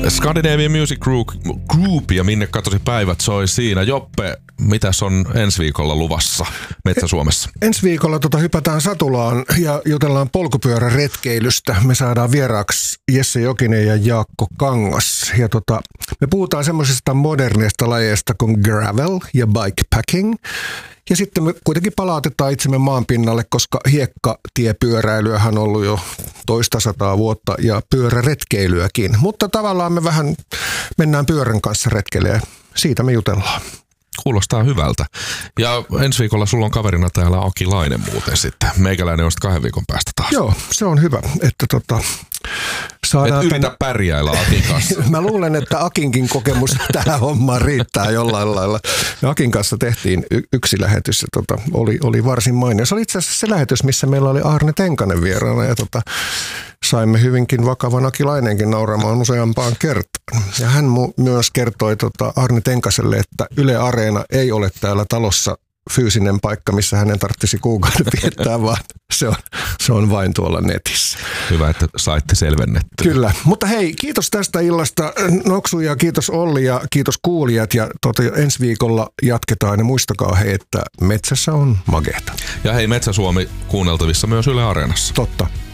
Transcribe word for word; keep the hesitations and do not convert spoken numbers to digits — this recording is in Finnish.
Scandinavian Music Group, Group ja Minne katosi päivät soi siinä. Joppe, mitäs on ensi viikolla luvassa Metsä-Suomessa? Ensi viikolla tota hypätään Satulaan ja jutellaan polkupyöräretkeilystä. Me saadaan vieraaksi Jesse Jokinen ja Jaakko Kangas. Ja tota, me puhutaan semmoisesta moderneista lajeista kuin gravel ja bikepacking. Ja sitten me kuitenkin palautetaan itsemme maanpinnalle, koska hiekkatiepyöräilyähän on ollut jo toista sataa vuotta ja pyöräretkeilyäkin. Mutta tavallaan me vähän mennään pyörän kanssa retkeilemään. Siitä me jutellaan. Kuulostaa hyvältä. Ja ensi viikolla sulla on kaverina täällä Aki Laine muuten sitten. Meikäläinen on sitten kahden viikon päästä taas. Joo, se on hyvä, että tota... Et yritä tänne pärjäillä Akin kanssa. Mä luulen, että Akinkin kokemus tähän hommaan riittää jollain lailla. Me Akin kanssa tehtiin y- yksi lähetys ja tota, oli, oli varsin mainio. Se oli itse asiassa se lähetys, missä meillä oli Arne Tenkanen vieraana ja tota, saimme hyvinkin vakavan Aki Lainenkin nauramaan useampaan kertaan. Ja hän mu- myös kertoi tota Arne Tenkaselle, että Yle Areena ei ole täällä talossa fyysinen paikka, missä hänen tarvitsisi kuukauden viettää, vaan se on, se on vain tuolla netissä. Hyvä, että saitte selvennettyä. Kyllä, mutta hei, kiitos tästä illasta Noksu ja kiitos Olli ja kiitos kuulijat ja tota, ensi viikolla jatketaan ja muistakaa hei, että metsässä on mageeta. Ja hei, Metsä-Suomi kuunneltavissa myös Yle Areenassa. Totta.